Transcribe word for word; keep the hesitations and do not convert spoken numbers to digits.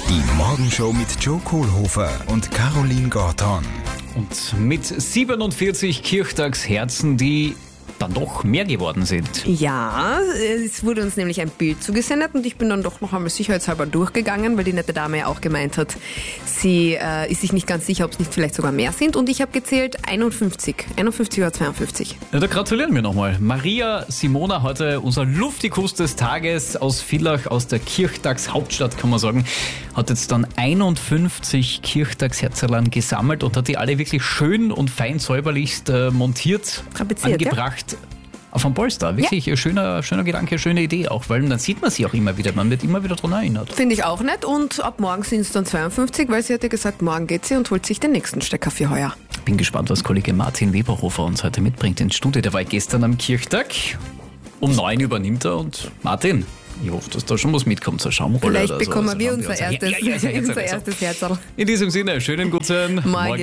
Die Morgenshow mit Joe Kohlhofer und Caroline Gorton. Und mit siebenundvierzig Kirchtagsherzen, die dann doch mehr geworden sind. Ja, es wurde uns nämlich ein Bild zugesendet und ich bin dann doch noch einmal sicherheitshalber durchgegangen, weil die nette Dame ja auch gemeint hat, sie äh, ist sich nicht ganz sicher, ob es nicht vielleicht sogar mehr sind. Und ich habe gezählt einundfünfzig. einundfünfzig oder zweiundfünfzig. Ja, da gratulieren wir nochmal. Maria Simona, heute unser Luftikus des Tages aus Villach, aus der Kirchtagshauptstadt, kann man sagen, hat jetzt dann einundfünfzig Kirchtagsherzerln gesammelt und hat die alle wirklich schön und fein säuberlichst äh, montiert, Tapeziert, angebracht. Ja? Auf einem Polster. Wirklich ja. ein schöner, schöner Gedanke, schöne Idee auch, weil dann sieht man sie auch immer wieder. Man wird immer wieder daran erinnert. Finde ich auch nett und ab morgen sind es dann zweiundfünfzig, weil sie hat ja gesagt, morgen geht sie und holt sich den nächsten Stecker für heuer. Bin gespannt, was Kollege Martin Weberhofer uns heute mitbringt ins Studio. Der war gestern am Kirchtag. Um neun übernimmt er und Martin, ich hoffe, dass da schon was mitkommt zur Schaumrolle. Vielleicht oder so. bekommen Also wir haben unser uns- erstes, Ja, ja, ja, ja, unser ja, ja. erstes Herzl. In diesem Sinne, schönen guten Morgen.